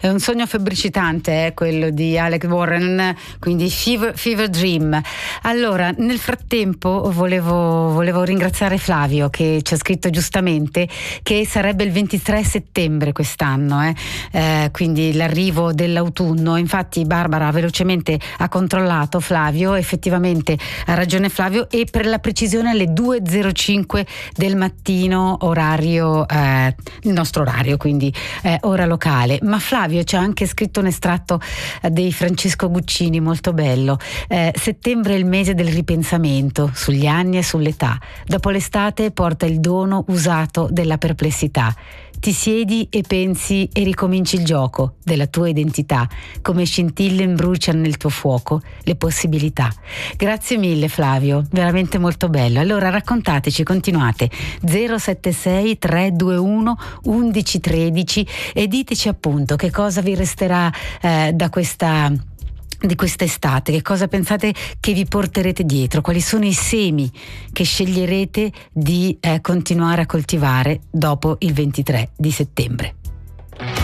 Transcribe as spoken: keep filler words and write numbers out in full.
È un sogno febbricitante, eh, quello di Alex Warren, quindi Fever, Fever Dream. Allora, nel frattempo volevo, volevo ringraziare Flavio, che ci ha scritto giustamente che sarebbe il ventitré settembre quest'anno, eh? Eh, quindi l'arrivo dell'autunno. Infatti Barbara velocemente ha controllato Flavio, effettivamente ha ragione Flavio, e per la precisione alle due e zero cinque del mattino, orario, eh, il nostro orario, quindi eh, ora locale. Ma Flavio ci ha anche scritto un estratto eh, dei Francesco Guccini molto bello. Eh, settembre è il mese del ripensamento sugli anni e sull'età. Dopo l'estate porta il dono usato della perplessità. Ti siedi e pensi e ricominci il gioco della tua identità, come scintille imbruciano nel tuo fuoco le possibilità. Grazie mille Flavio, veramente molto bello. Allora raccontateci, continuate zero sette sei tre due uno uno uno uno tre e diteci appunto che cosa vi resterà eh, da questa di quest'estate, che cosa pensate che vi porterete dietro, quali sono i semi che sceglierete di eh, continuare a coltivare dopo il ventitré di settembre.